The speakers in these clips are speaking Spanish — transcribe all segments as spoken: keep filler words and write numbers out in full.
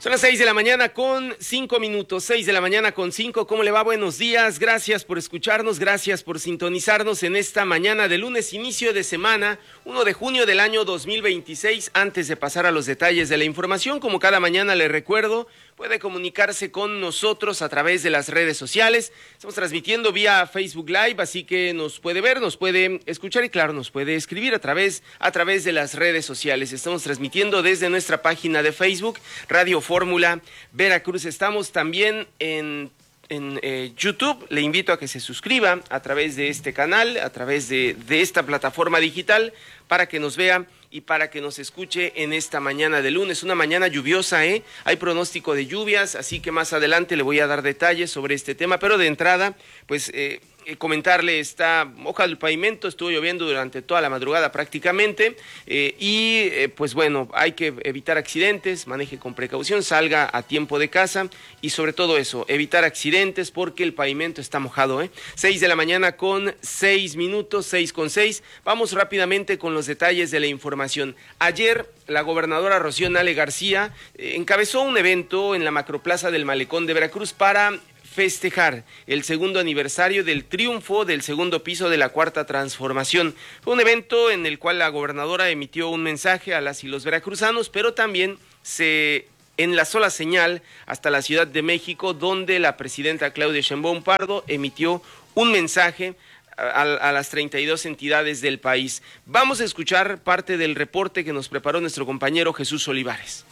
Son las seis de la mañana con cinco minutos, seis de la mañana con cinco. ¿Cómo le va? Buenos días, gracias por escucharnos, gracias por sintonizarnos en esta mañana de lunes, inicio de semana, primero de junio del año dos mil veintiséis. Antes de pasar a los detalles de la información, como cada mañana le recuerdo, puede comunicarse con nosotros a través de las redes sociales. Estamos transmitiendo vía Facebook Live, así que nos puede ver, nos puede escuchar y claro, nos puede escribir a través, a través de las redes sociales. Estamos transmitiendo desde nuestra página de Facebook, Radio Fórmula Veracruz. Estamos también en, en eh, YouTube. Le invito a que se suscriba a través de este canal, a través de, de esta plataforma digital, para que nos vea y para que nos escuche en esta mañana de lunes, una mañana lluviosa, ¿eh? Hay pronóstico de lluvias, así que más adelante le voy a dar detalles sobre este tema, pero de entrada, pues eh, comentarle, está hoja del pavimento, estuvo lloviendo durante toda la madrugada prácticamente, eh, y eh, pues bueno, hay que evitar accidentes, maneje con precaución, salga a tiempo de casa, y sobre todo eso, evitar accidentes porque el pavimento está mojado, ¿eh? Seis de la mañana con seis minutos, seis con seis, vamos rápidamente con los detalles de la información. Ayer, la gobernadora Rocío Nale García eh, encabezó un evento en la macroplaza del Malecón de Veracruz para festejar el segundo aniversario del triunfo del segundo piso de la Cuarta Transformación. Fue un evento en el cual la gobernadora emitió un mensaje a las y los veracruzanos, pero también se enlazó la señal hasta la Ciudad de México, donde la presidenta Claudia Sheinbaum Pardo emitió un mensaje A, a las treinta y dos entidades del país. Vamos a escuchar parte del reporte que nos preparó nuestro compañero Jesús Olivares.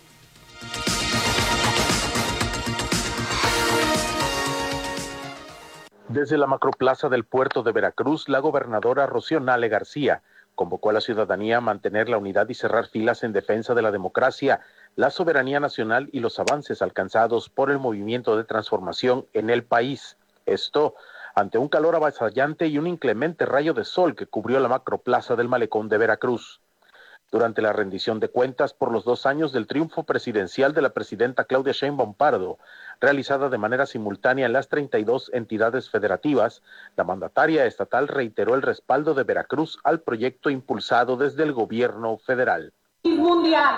Desde la macroplaza del puerto de Veracruz, la gobernadora Rocío Nale García convocó a la ciudadanía a mantener la unidad y cerrar filas en defensa de la democracia, la soberanía nacional y los avances alcanzados por el movimiento de transformación en el país. Esto ante un calor avasallante y un inclemente rayo de sol que cubrió la macroplaza del Malecón de Veracruz. Durante la rendición de cuentas por los dos años del triunfo presidencial de la presidenta Claudia Sheinbaum Pardo, realizada de manera simultánea en las treinta y dos entidades federativas, la mandataria estatal reiteró el respaldo de Veracruz al proyecto impulsado desde el gobierno federal. Mundial.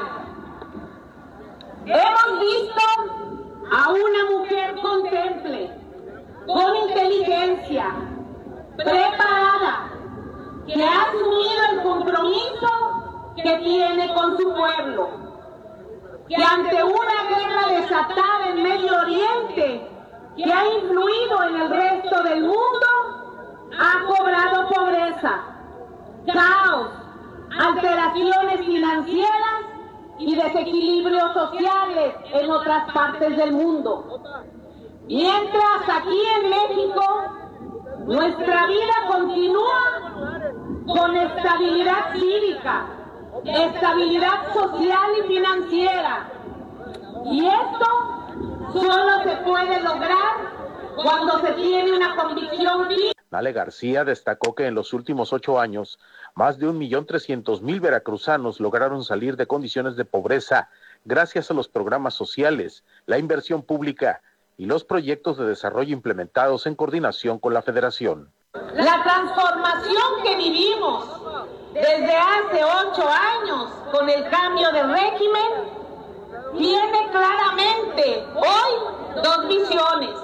Hemos visto a una mujer con temple, con inteligencia, preparada, que ha asumido el compromiso que tiene con su pueblo, que ante una guerra desatada en Medio Oriente, que ha influido en el resto del mundo, ha cobrado pobreza, caos, alteraciones financieras y desequilibrios sociales en otras partes del mundo. Mientras aquí en México, nuestra vida continúa con estabilidad cívica, estabilidad social y financiera. Y esto solo se puede lograr cuando se tiene una convicción firme. Nale García destacó que en los últimos ocho años, más de un millón trescientos mil veracruzanos lograron salir de condiciones de pobreza gracias a los programas sociales, la inversión pública y los proyectos de desarrollo implementados en coordinación con la Federación. La transformación que vivimos desde hace ocho años con el cambio de régimen tiene claramente hoy dos visiones.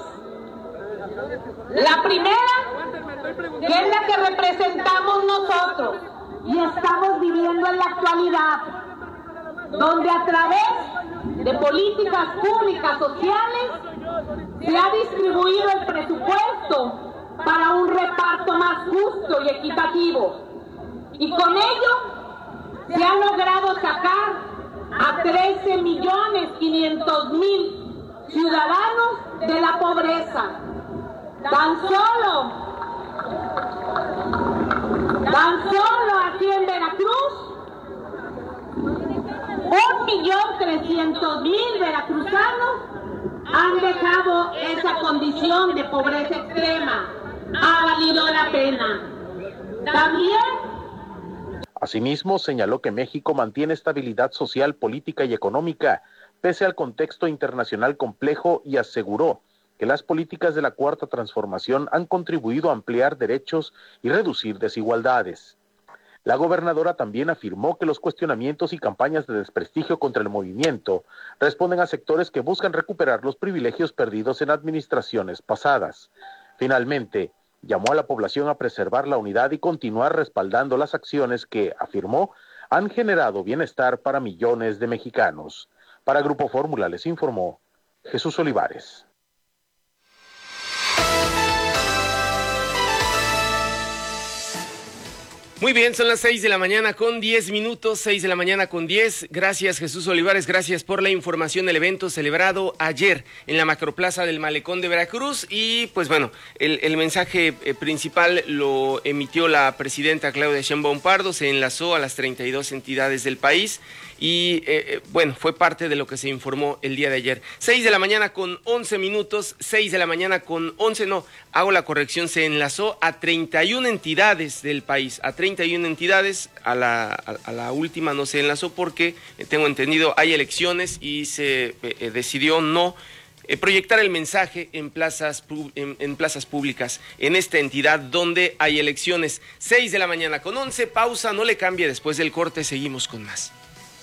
La primera, que es la que representamos nosotros y estamos viviendo en la actualidad, donde a través de políticas públicas sociales se ha distribuido el presupuesto para un reparto más justo y equitativo. Y con ello se ha logrado sacar a trece millones quinientos mil ciudadanos de la pobreza. Tan solo, tan solo aquí en Veracruz, un millón trescientos mil veracruzanos han dejado esa condición de pobreza extrema. Ha valido la pena. También. Asimismo, señaló que México mantiene estabilidad social, política y económica, pese al contexto internacional complejo, y aseguró que las políticas de la Cuarta Transformación han contribuido a ampliar derechos y reducir desigualdades. La gobernadora también afirmó que los cuestionamientos y campañas de desprestigio contra el movimiento responden a sectores que buscan recuperar los privilegios perdidos en administraciones pasadas. Finalmente, llamó a la población a preservar la unidad y continuar respaldando las acciones que, afirmó, han generado bienestar para millones de mexicanos. Para Grupo Fórmula les informó Jesús Olivares. Muy bien, son las seis de la mañana con diez minutos, seis de la mañana con diez. Gracias, Jesús Olivares, gracias por la información del evento celebrado ayer en la Macroplaza del Malecón de Veracruz. Y pues bueno, el, el mensaje eh, principal lo emitió la presidenta Claudia Sheinbaum Pardo, se enlazó a las treinta y dos entidades del país y eh, bueno, fue parte de lo que se informó el día de ayer. seis de la mañana con once minutos, seis de la mañana con once, no, hago la corrección, se enlazó a treinta y una entidades del país, a treinta y una entidades, a la, a, a la última no se enlazó porque, eh, tengo entendido, hay elecciones y se eh, decidió no eh, proyectar el mensaje en plazas, en, en plazas públicas en esta entidad donde hay elecciones. seis de la mañana con once, pausa, no le cambie, después del corte seguimos con más.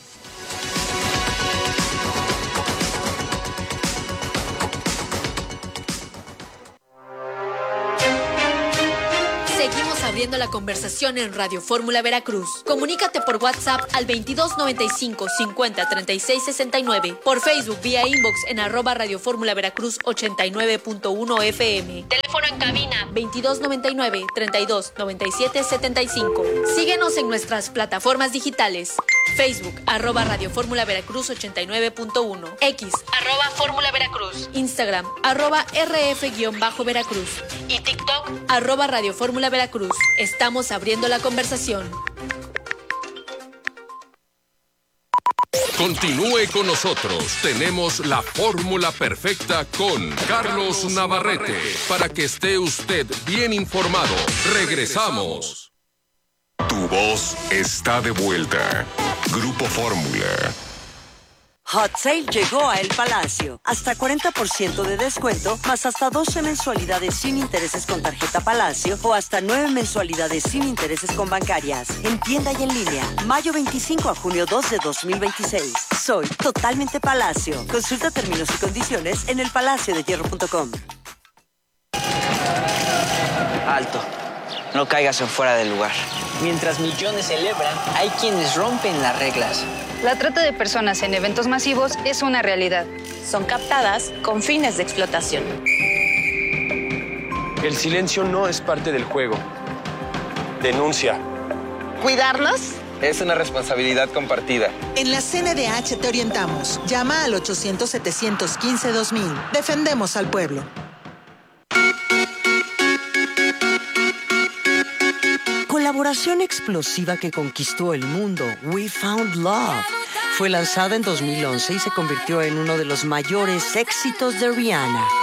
Seguimos abriendo la conversación en Radio Fórmula Veracruz. Comunícate por WhatsApp al veintidós noventa y cinco cincuenta treinta y seis sesenta y nueve, por Facebook vía inbox en arroba Radio Fórmula Veracruz ochenta y nueve punto uno F M. Teléfono en cabina veintidós noventa y nueve treinta y dos noventa y siete setenta y cinco. Síguenos en nuestras plataformas digitales. Facebook, arroba Radio Fórmula Veracruz ochenta y nueve punto uno. X, arroba Fórmula Veracruz. Instagram, arroba R F-Veracruz. Y TikTok, arroba Radio Fórmula Veracruz. Estamos abriendo la conversación. Continúe con nosotros. Tenemos la fórmula perfecta con Carlos Navarrete para que esté usted bien informado. Regresamos. Tu voz está de vuelta. Grupo Fórmula. Hot Sale llegó a El Palacio. Hasta cuarenta por ciento de descuento, más hasta doce mensualidades sin intereses con tarjeta Palacio o hasta nueve mensualidades sin intereses con bancarias. En tienda y en línea. Mayo veinticinco a junio dos de dos mil veintiséis. Soy totalmente Palacio. Consulta términos y condiciones en el palacio de hierro punto com. Alto. No caigas en fuera del lugar. Mientras millones celebran, hay quienes rompen las reglas. La trata de personas en eventos masivos es una realidad. Son captadas con fines de explotación. El silencio no es parte del juego. Denuncia. ¿Cuidarnos? Es una responsabilidad compartida. En la C N D H te orientamos. Llama al ochocientos setecientos quince dos mil. Defendemos al pueblo. Colaboración explosiva que conquistó el mundo, We Found Love. Fue lanzada en dos mil once y se convirtió en uno de los mayores éxitos de Rihanna.